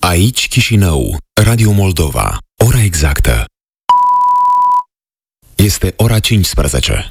Aici Chișinău, Radio Moldova. Ora exactă. Este ora 15.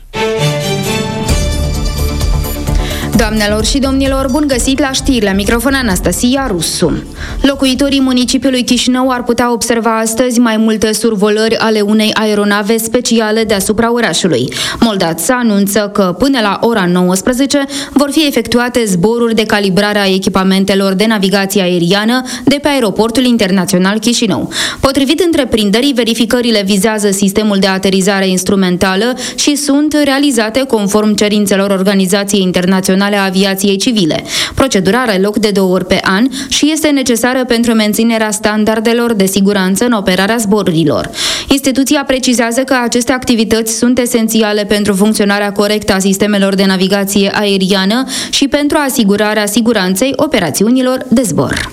Doamnelor și domnilor, bun găsit la știri, la microfon Anastasia Rusu. Locuitorii municipiului Chișinău ar putea observa astăzi mai multe survolări ale unei aeronave speciale deasupra orașului. Moldața anunță că până la ora 19 vor fi efectuate zboruri de calibrare a echipamentelor de navigație aeriană de pe aeroportul internațional Chișinău. Potrivit întreprinderii, verificările vizează sistemul de aterizare instrumentală și sunt realizate conform cerințelor Organizației Internaționale a Aviației Civile. Procedura are loc de 2 ori pe an și este necesară pentru menținerea standardelor de siguranță în operarea zborurilor. Instituția precizează că aceste activități sunt esențiale pentru funcționarea corectă a sistemelor de navigație aeriană și pentru asigurarea siguranței operațiunilor de zbor.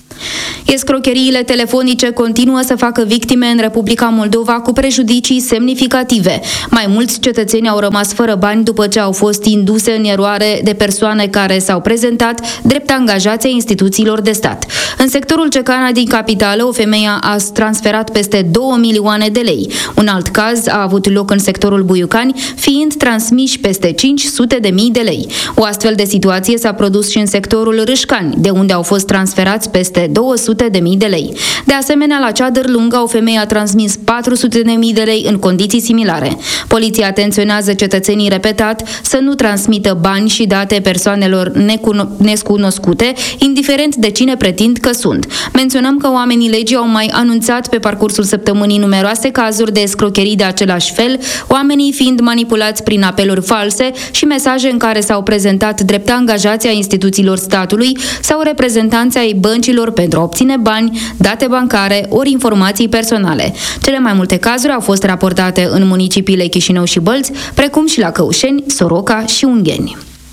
Escrocheriile telefonice continuă să facă victime în Republica Moldova cu prejudicii semnificative. Mai mulți cetățeni au rămas fără bani după ce au fost induse în eroare de persoane care s-au prezentat drept angajați ai instituțiilor de stat. În sectorul Cecana din capitală, o femeie a transferat peste 2 milioane de lei. Un alt caz a avut loc în sectorul Buiucani, fiind transmiși peste 500.000 de lei. O astfel de situație s-a produs și în sectorul Râșcani, de unde au fost transferați peste 200.000 de lei. De asemenea, la Ceadăr-Lungă, o femeie a transmis 400.000 de lei în condiții similare. Poliția atenționează cetățenii repetat să nu transmită bani și date persoanelor necunoscute, indiferent de cine pretind că sunt. Menționăm că oamenii legii au mai anunțat pe parcursul săptămânii numeroase cazuri de escrocherii de același fel, oamenii fiind manipulați prin apeluri false și mesaje în care s-au prezentat drept angajați ai instituțiilor statului sau reprezentanți ai băncilor pentru a obține bani, date bancare ori informații personale. Cele mai multe cazuri au fost raportate în municipiile Chișinău și Bălți, precum și la Căușeni, Soroca și Ungheni.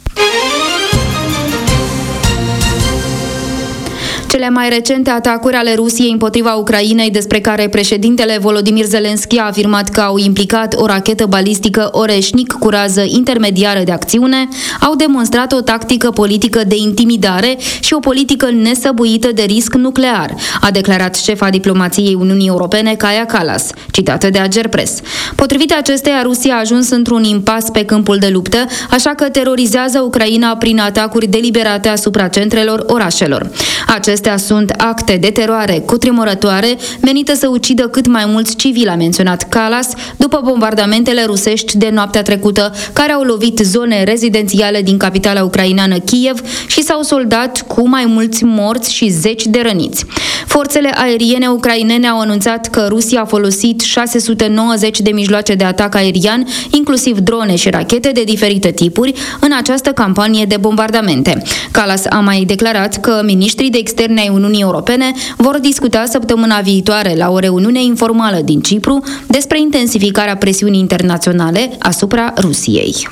Cele mai recente atacuri ale Rusiei împotriva Ucrainei, despre care președintele Volodymyr Zelensky a afirmat că au implicat o rachetă balistică Oreșnic cu rază intermediară de acțiune, au demonstrat o tactică politică de intimidare și o politică nesăbuită de risc nuclear, a declarat șefa diplomației Uniunii Europene, Kaja Kallas, citată de Agerpres. Potrivit acesteia, Rusia a ajuns într-un impas pe câmpul de luptă, așa că terorizează Ucraina prin atacuri deliberate asupra centrelor orașelor. Acestea sunt acte de teroare cutremurătoare menite să ucidă cât mai mulți civili, a menționat Kallas, după bombardamentele rusești de noaptea trecută, care au lovit zone rezidențiale din capitala ucraineană Kiev și s-au soldat cu mai mulți morți și 10 de răniți. Forțele aeriene ucrainene au anunțat că Rusia a folosit 690 de mijloace de atac aerian, inclusiv drone și rachete de diferite tipuri, în această campanie de bombardamente. Kallas a mai declarat că miniștrii de externe ai Uniunii Europene vor discuta săptămâna viitoare la o reuniune informală din Cipru despre intensificarea presiunii internaționale asupra Rusiei.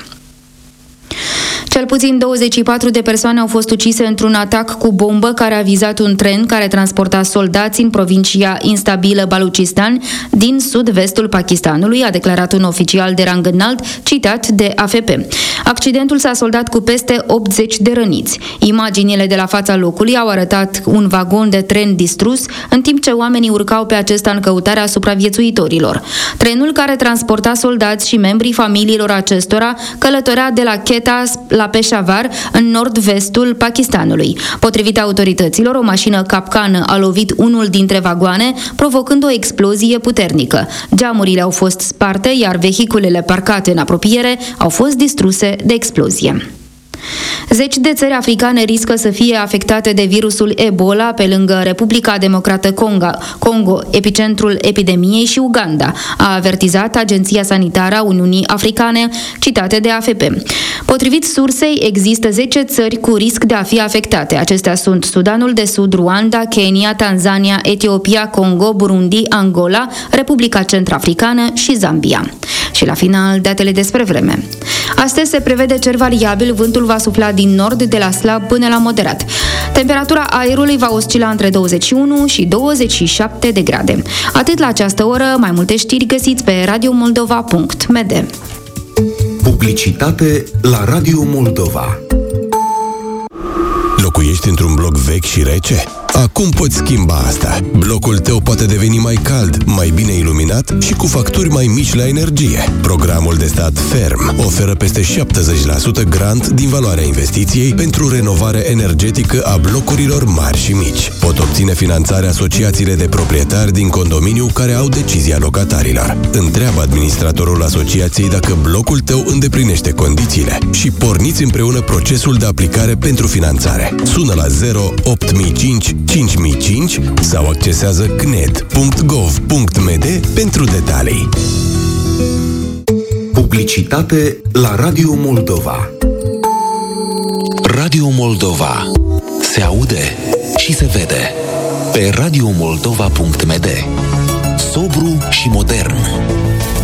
Cel puțin 24 de persoane au fost ucise într-un atac cu bombă care a vizat un tren care transporta soldați în provincia instabilă Baluchistan din sud-vestul Pakistanului, a declarat un oficial de rang înalt, citat de AFP. Accidentul s-a soldat cu peste 80 de răniți. Imaginile de la fața locului au arătat un vagon de tren distrus, în timp ce oamenii urcau pe acesta în căutarea supraviețuitorilor. Trenul care transporta soldați și membrii familiilor acestora călătorea de la Quetta la Peshawar, în nord-vestul Pakistanului. Potrivit autorităților, o mașină capcană a lovit unul dintre vagoane, provocând o explozie puternică. Geamurile au fost sparte, iar vehiculele parcate în apropiere au fost distruse de explozie. Zeci de țări africane riscă să fie afectate de virusul Ebola, pe lângă Republica Democrată Congo, epicentrul epidemiei, și Uganda, a avertizat Agenția Sanitară a Uniunii Africane, citate de AFP. Potrivit sursei, există 10 țări cu risc de a fi afectate. Acestea sunt Sudanul de Sud, Rwanda, Kenya, Tanzania, Etiopia, Congo, Burundi, Angola, Republica Centrafricană și Zambia. Și la final, datele despre vreme. Astăzi se prevede cer variabil, vântul va sufla din nord de la slab până la moderat. Temperatura aerului va oscila între 21 și 27 de grade. Atât la această oră, mai multe știri găsiți pe radiomoldova.md. Publicitate la Radio Moldova. Locuiești într-un bloc vechi și rece? Acum poți schimba asta. Blocul tău poate deveni mai cald, mai bine iluminat și cu facturi mai mici la energie. Programul de stat Ferm oferă peste 70% grant din valoarea investiției pentru renovare energetică a blocurilor mari și mici. Pot obține finanțare asociațiile de proprietari din condominiu care au decizia locatarilor. Întreabă administratorul asociației dacă blocul tău îndeplinește condițiile și porniți împreună procesul de aplicare pentru finanțare. Sună la 08005 5005 sau accesează cned.gov.md pentru detalii. Publicitate la Radio Moldova. Radio Moldova. Se aude și se vede. Pe radiomoldova.md. Sobru și modern.